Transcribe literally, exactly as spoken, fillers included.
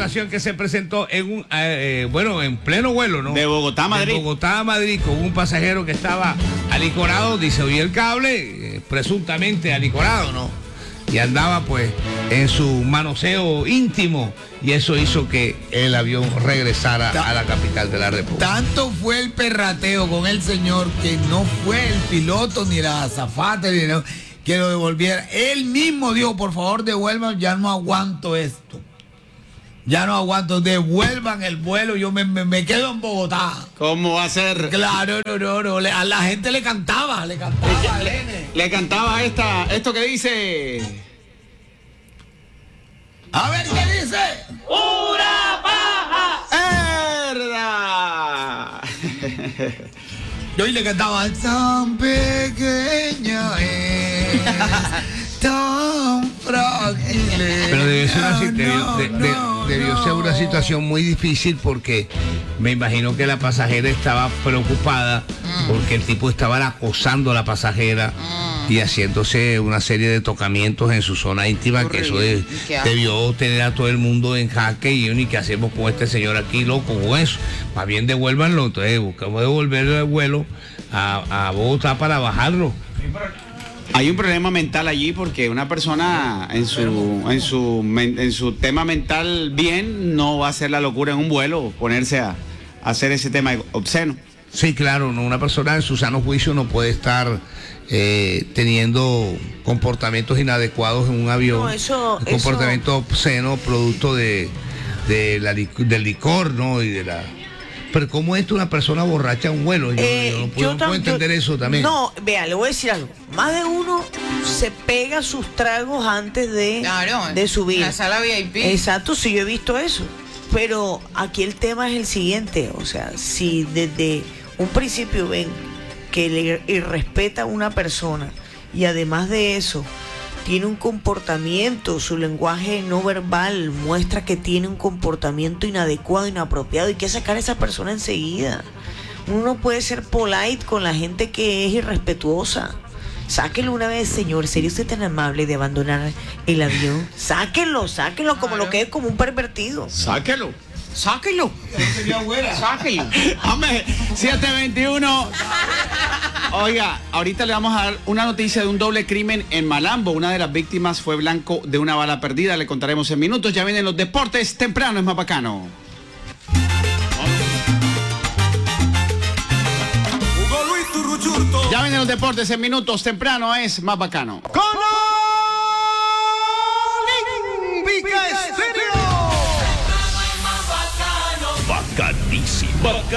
ocasión que se presentó en un, eh, bueno, en pleno vuelo, ¿no? De Bogotá a Madrid. De Bogotá a Madrid, con un pasajero que estaba alicorado, dice, oye el cable, eh, presuntamente alicorado, ¿no? Y andaba pues en su manoseo íntimo y eso hizo que el avión regresara a la capital de la República. Tanto fue el perrateo con el señor que no fue el piloto ni la azafata ni no, que lo devolviera. Él mismo dijo, por favor devuelvan, ya no aguanto esto. Ya no aguanto, devuelvan el vuelo, yo me, me, me quedo en Bogotá. ¿Cómo va a ser? Claro, no, no, no, le, a la gente le cantaba, le cantaba. Le, le, le cantaba esta, esto que dice... A ver, ¿qué dice? ¡Una paja! ¡Herda! Yo y le cantaba, tan pequeña es, tan frágil. Pero debió ser una, debió, no, de, de, no, debió no. ser una situación muy difícil porque me imagino que la pasajera estaba preocupada mm. porque el tipo estaba acosando a la pasajera mm. y haciéndose una serie de tocamientos en su zona íntima. Horrible. Que eso de, debió tener a todo el mundo en jaque y ni qué hacemos con este señor aquí, loco, con eso. Más bien devuélvanlo, entonces buscamos devolverle el vuelo a, a Bogotá para bajarlo. Hay un problema mental allí porque una persona en su en su en su tema mental bien no va a hacer la locura en un vuelo, ponerse a, a hacer ese tema obsceno. Sí, claro, no, una persona en su sano juicio no puede estar eh, teniendo comportamientos inadecuados en un avión, no, eso, comportamiento eso... obsceno producto de, de la, del licor, ¿no? Y de la... Pero ¿cómo es una persona borracha en un vuelo? Yo, eh, yo no puedo, yo no puedo entender yo, eso también. No, vea, le voy a decir algo. Más de uno se pega sus tragos antes de, claro, de subir. La sala V I P. Exacto, sí, yo he visto eso. Pero aquí el tema es el siguiente. O sea, si desde un principio ven que le irrespeta a una persona y además de eso tiene un comportamiento, su lenguaje no verbal muestra que tiene un comportamiento inadecuado, inapropiado, hay que sacar a esa persona enseguida. Uno no puede ser polite con la gente que es irrespetuosa. Sáquenlo una vez, señor. ¿Sería usted tan amable de abandonar el avión? Sáquenlo, sáquenlo como claro. Lo que es, como un pervertido. Sáquenlo. Sáquenlo. Sería buena. Sáquenlo. Hombre, siete veintiuno. Oiga, ahorita le vamos a dar una noticia de un doble crimen en Malambo. Una de las víctimas fue blanco de una bala perdida. Le contaremos en minutos. Ya vienen los deportes. Temprano es más bacano. Ya vienen los deportes en minutos. Temprano es más bacano. ¡Con Olímpica Estéreo! Bacanísimo.